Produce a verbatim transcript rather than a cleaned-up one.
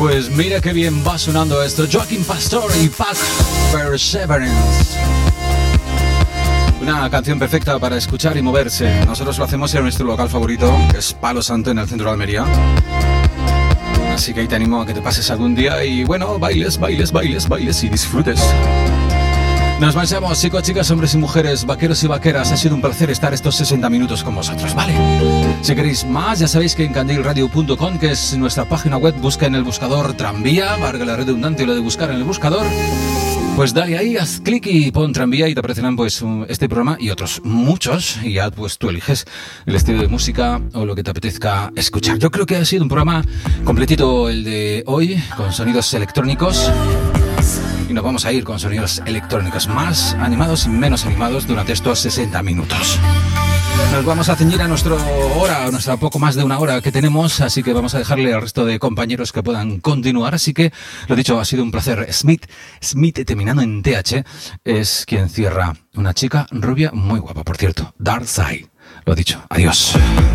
Pues mira qué bien va sonando esto. Joaquín Pastor y Pac Perseverance. Una canción perfecta para escuchar y moverse. Nosotros lo hacemos en nuestro local favorito, que es Palo Santo, en el centro de Almería. Así que ahí te animo a que te pases algún día y bueno, bailes, bailes, bailes, bailes y disfrutes. Nos marchamos, chicos, chicas, hombres y mujeres, vaqueros y vaqueras. Ha sido un placer estar estos sesenta minutos con vosotros, ¿vale? Si queréis más, ya sabéis que en candil radio punto com, que es nuestra página web, busca en el buscador tranvía, valga la redundante lo de buscar en el buscador. Pues dale ahí, haz clic y pon tranvía y te aparecerán pues este programa y otros muchos. Y ya pues tú eliges el estilo de música o lo que te apetezca escuchar. Yo creo que ha sido un programa completito el de hoy, con sonidos electrónicos. Y nos vamos a ir con sonidos electrónicos más animados y menos animados durante estos sesenta minutos. Nos vamos a ceñir a nuestra hora, a nuestra poco más de una hora que tenemos, así que vamos a dejarle al resto de compañeros que puedan continuar. Así que, lo dicho, ha sido un placer. Smith, Smith terminando en T H, es quien cierra. Una chica rubia muy guapa, por cierto. Dark Side. Lo dicho, adiós.